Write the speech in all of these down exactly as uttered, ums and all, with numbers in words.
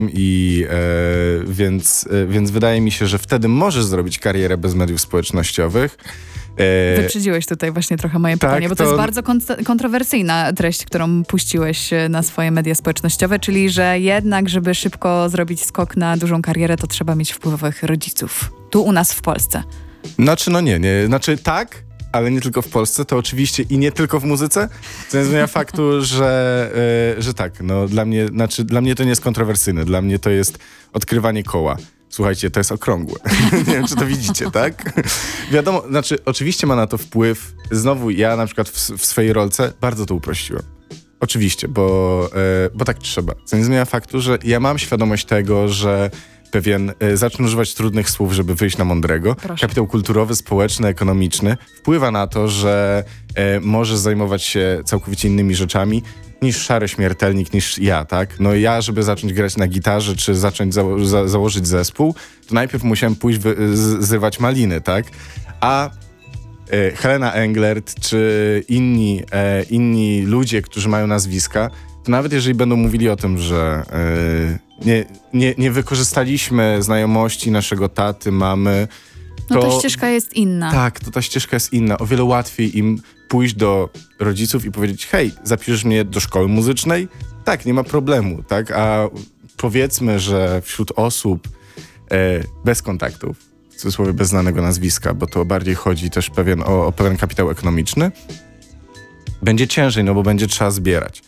i e, więc, e, więc wydaje mi się, że wtedy możesz zrobić karierę bez mediów społecznościowych. E, Wyprzedziłeś tutaj właśnie trochę moje tak, pytanie, bo to, to jest bardzo kont- kontrowersyjna treść, którą puściłeś na swoje media społecznościowe, czyli że jednak, żeby szybko zrobić skok na dużą karierę, to trzeba mieć wpływowych rodziców. Tu u nas w Polsce. Znaczy, no nie, nie. Znaczy tak, ale nie tylko w Polsce, to oczywiście i nie tylko w muzyce, co nie zmienia faktu, że, yy, że tak, no dla mnie, znaczy dla mnie to nie jest kontrowersyjne, dla mnie to jest odkrywanie koła. Słuchajcie, to jest okrągłe. Nie wiem, czy to widzicie, tak? Wiadomo, znaczy oczywiście ma na to wpływ, znowu ja na przykład w, w swojej rolce bardzo to uprościłem. Oczywiście, bo, yy, bo tak trzeba. Co nie zmienia faktu, że ja mam świadomość tego, że pewien, e, zacznę używać trudnych słów, żeby wyjść na mądrego. Proszę. Kapitał kulturowy, społeczny, ekonomiczny wpływa na to, że e, możesz zajmować się całkowicie innymi rzeczami niż szary śmiertelnik, niż ja, tak? No ja, żeby zacząć grać na gitarze, czy zacząć zało- za- założyć zespół, to najpierw musiałem pójść wy- z- zrywać maliny, tak? A e, Helena Englert, czy inni, e, inni ludzie, którzy mają nazwiska, to nawet jeżeli będą mówili o tym, że yy, nie, nie, nie wykorzystaliśmy znajomości naszego taty, mamy, to... No ta ścieżka jest inna. Tak, to ta ścieżka jest inna. O wiele łatwiej im pójść do rodziców i powiedzieć: hej, zapiszesz mnie do szkoły muzycznej? Tak, nie ma problemu, tak? A powiedzmy, że wśród osób e, bez kontaktów, w cudzysłowie bez znanego nazwiska, bo to bardziej chodzi też pewien, o, o pewien kapitał ekonomiczny, będzie ciężej, no bo będzie trzeba zbierać.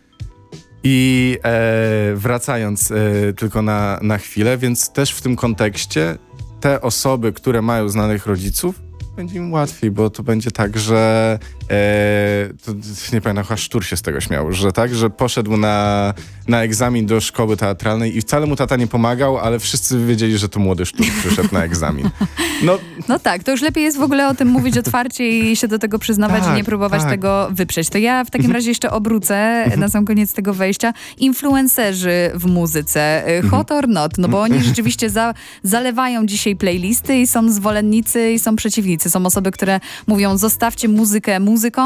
I e, wracając e, tylko na, na chwilę, więc też w tym kontekście te osoby, które mają znanych rodziców, będzie im łatwiej, bo to będzie tak, że e, to, nie pamiętam, chyba Sztur się z tego śmiał, że tak, że poszedł na, na egzamin do szkoły teatralnej i wcale mu tata nie pomagał, ale wszyscy wiedzieli, że to młody Sztur przyszedł na egzamin. No, no tak, to już lepiej jest w ogóle o tym mówić otwarcie i się do tego przyznawać tak, i nie próbować tak. tego wyprzeć. To ja w takim razie jeszcze obrócę na sam koniec tego wejścia. Influencerzy w muzyce, hot or not, no bo oni rzeczywiście za, zalewają dzisiaj playlisty i są zwolennicy i są przeciwnicy. Są osoby, które mówią: zostawcie muzykę muzyką,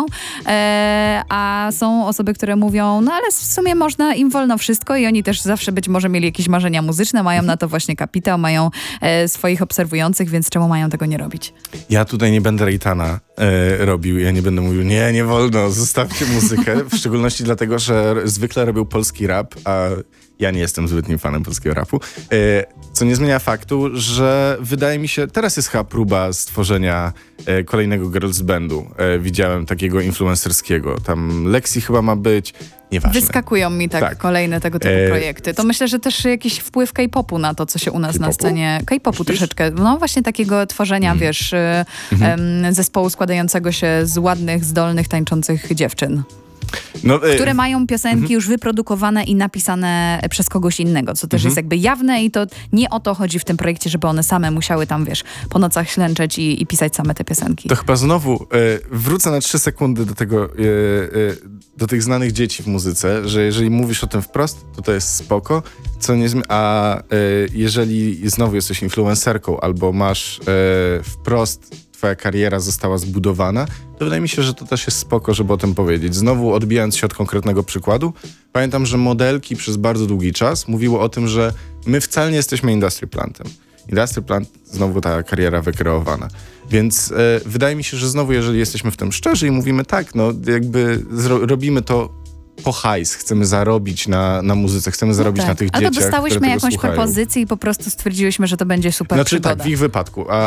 e, a są osoby, które mówią: no ale w sumie można, im wolno wszystko, i oni też zawsze być może mieli jakieś marzenia muzyczne, mają na to właśnie kapitał, mają e, swoich obserwujących, więc czemu mają tego nie robić? Ja tutaj nie będę Rejtana e, robił, ja nie będę mówił: nie, nie wolno, zostawcie muzykę, w szczególności dlatego, że zwykle robił polski rap, a ja nie jestem zbytnim fanem polskiego rapu, e, co nie zmienia faktu, że wydaje mi się, teraz jest chyba próba stworzenia e, kolejnego girls bandu. E, widziałem takiego influencerskiego, tam Lexi chyba ma być, nieważne. Wyskakują mi tak, tak. kolejne tego typu e... projekty. To myślę, że też jakiś wpływ K-popu na to, co się u nas K-popu? na scenie... K-popu Myślisz? troszeczkę. No właśnie takiego tworzenia, mm. wiesz, mm-hmm. y, zespołu składającego się z ładnych, zdolnych, tańczących dziewczyn. No, y- które mają piosenki mm-hmm. już wyprodukowane i napisane przez kogoś innego, co też mm-hmm. jest jakby jawne, i to nie o to chodzi w tym projekcie, żeby one same musiały tam, wiesz, po nocach ślęczeć i, i pisać same te piosenki. To chyba znowu y, wrócę na trzy sekundy do tego, y, y, do tych znanych dzieci w muzyce, że jeżeli mówisz o tym wprost, to to jest spoko, co nie zmi- a y, jeżeli znowu jesteś influencerką albo masz y, wprost, twoja kariera została zbudowana, to wydaje mi się, że to też jest spoko, żeby o tym powiedzieć. Znowu odbijając się od konkretnego przykładu, pamiętam, że modelki przez bardzo długi czas mówiły o tym, że my wcale nie jesteśmy industry plantem. Industry plant, znowu ta kariera wykreowana. Więc e, wydaje mi się, że znowu, jeżeli jesteśmy w tym szczerzy i mówimy tak, no jakby zro- robimy to po hajs, chcemy zarobić na, na muzyce, chcemy zarobić no tak. na tych A dzieciach, to dostałyśmy które jakąś słuchają. propozycję i po prostu stwierdziłyśmy, że to będzie super Znaczy przygoda. tak, w ich wypadku. A,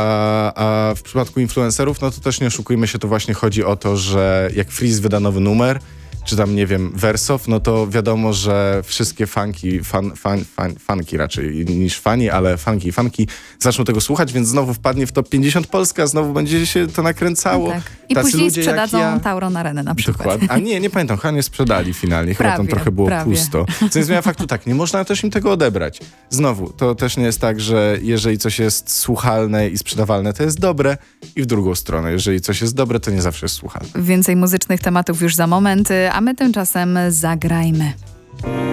a w przypadku influencerów, no to też nie oszukujmy się, to właśnie chodzi o to, że jak Freeze wyda nowy numer, czy tam, nie wiem, Wersow, no to wiadomo, że wszystkie fanki, fan, fan, fan, fanki raczej niż fani, ale fanki i fanki zaczną tego słuchać, więc znowu wpadnie w top pięćdziesiąt Polska, znowu będzie się to nakręcało. No tak. I Tacy później ludzie sprzedadzą jak ja... Tauron Arenę na przykład. Dokładnie. A nie, nie pamiętam, chyba nie sprzedali finalnie, chyba prawie, tam trochę było prawie. pusto. Co nie zmienia faktu, tak, nie można też im tego odebrać. Znowu, to też nie jest tak, że jeżeli coś jest słuchalne i sprzedawalne, to jest dobre, i w drugą stronę, jeżeli coś jest dobre, to nie zawsze jest słuchalne. Więcej muzycznych tematów już za moment, a my tymczasem zagrajmy.